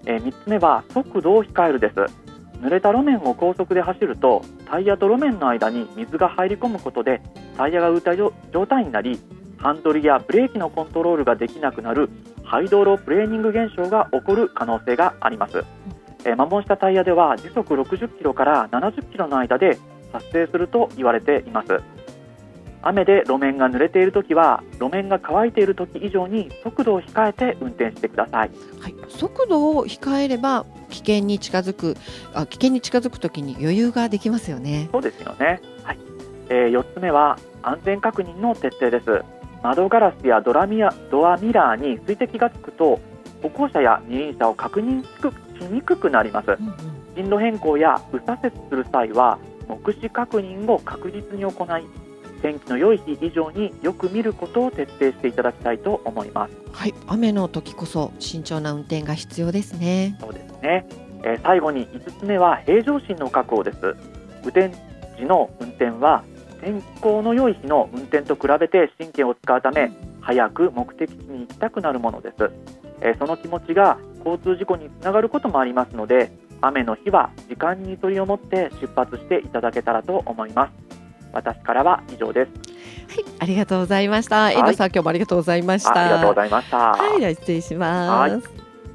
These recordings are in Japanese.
3つ目は速度を控えるです。濡れた路面を高速で走るとタイヤと路面の間に水が入り込むことでタイヤが浮いた状態になり、ハンドルやブレーキのコントロールができなくなるハイドロプレーニング現象が起こる可能性があります。摩耗したタイヤでは時速60キロから70キロの間で発生すると言われています。雨で路面が濡れているときは路面が乾いているとき以上に速度を控えて運転してください。 はい、速度を控えれば危険に近づくときに余裕ができますよね。 そうですよね。はい。4つ目は安全確認の徹底です。窓ガラスやドアミラーに水滴がつくと歩行者や二輪車を確認しにくくなります。進路変更や右左折する際は目視確認を確実に行い、天気の良い日以上によく見ることを徹底していただきたいと思います。 はい、雨の時こそ慎重な運転が必要ですね。 そうですね。最後に5つ目は平常心の確保です。運転時の運転は天候の良い日の運転と比べて神経を使うため早く目的地に行きたくなるものです。その気持ちが交通事故につながることもありますので、雨の日は時間にゆとりを持って出発していただけたらと思います。私からは以上です。 はい、ありがとうございました。遠藤さん、今日もありがとうございました。 ありがとうございました。 はい、では失礼します。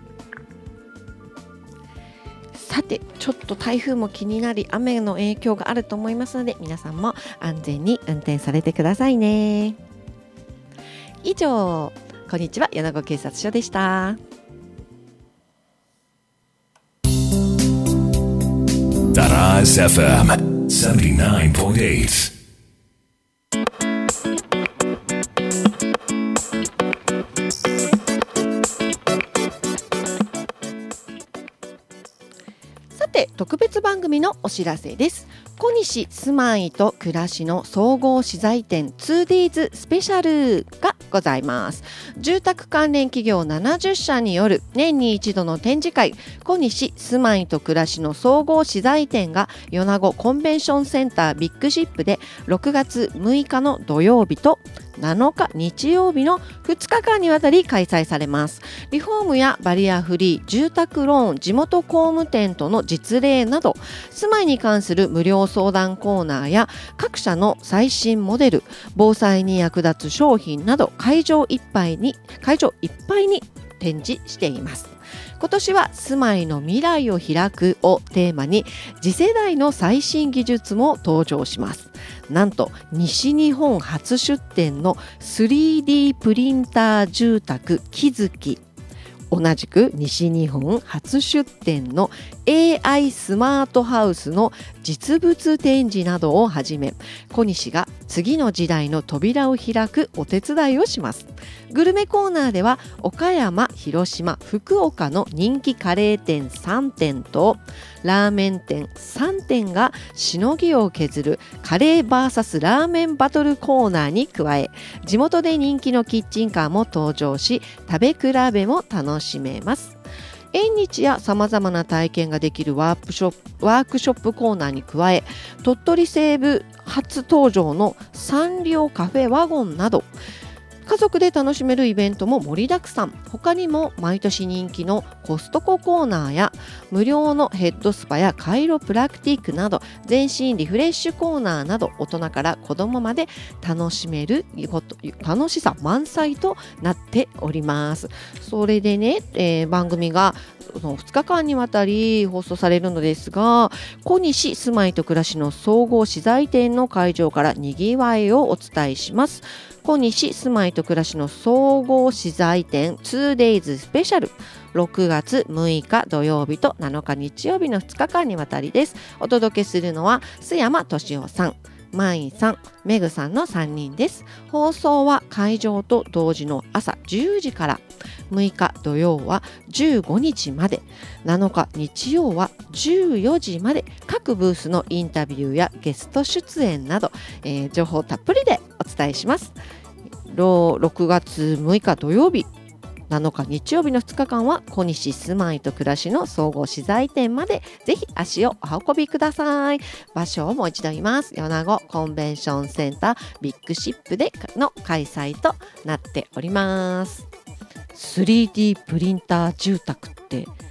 さて、ちょっと台風も気になり雨の影響があると思いますので、皆さんも安全に運転されてくださいね。以上、こんにちは、米子警察署でした。 Daraz FM 79.8。 特別番組のお知らせです。小西住まいと暮らしの総合資材店 2days スペシャルがございます。住宅関連企業70社による年に一度の展示会、小西住まいと暮らしの総合資材店が米子コンベンションセンタービッグシップで6月6日の土曜日と7日日曜日の2日間にわたり開催されます。リフォームやバリアフリー、住宅ローン、地元工務店との実例など、住まいに関する無料相談コーナーや各社の最新モデル、防災に役立つ商品など会場いっぱいに展示しています。今年は住まいの未来を開くをテーマに次世代の最新技術も登場します。なんと西日本初出店の 3D プリンター住宅木月、同じく西日本初出店の AI スマートハウスの実物展示などをはじめ、小西が次の時代の扉を開くお手伝いをします。グルメコーナーでは岡山、広島、福岡の人気カレー店3店とラーメン店3店がしのぎを削るカレー VS ラーメンバトルコーナーに加え、地元で人気のキッチンカーも登場し、食べ比べも楽しめます。縁日やさまざまな体験ができるワークショップコーナーに加え、鳥取西部初登場のサンリオカフェワゴンなど家族で楽しめるイベントも盛りだくさん。他にも毎年人気のコストココーナーや無料のヘッドスパやカイロプラクティックなど全身リフレッシュコーナーなど、大人から子供まで楽しめる楽しさ満載となっております。それでね、番組が2日間にわたり放送されるのですが、小西住まいと暮らしの総合資材店の会場からにぎわいをお伝えします。小西住まいと暮らしの総合資材店 2days スペシャル、6月6日土曜日と7日日曜日の2日間にわたりです。お届けするのは須山俊夫さん、マインさん、メグさんの3人です。放送は会場と同時の朝10時から6日土曜は15日まで、7日日曜は14時まで、各ブースのインタビューやゲスト出演など、情報たっぷりでお伝えします。6月6日土曜日、7日日曜日の2日間は小西住まいと暮らしの総合資材店までぜひ足をお運びください。場所をもう一度言います。米子コンベンションセンタービッグシップでの開催となっております。3D プリンター住宅って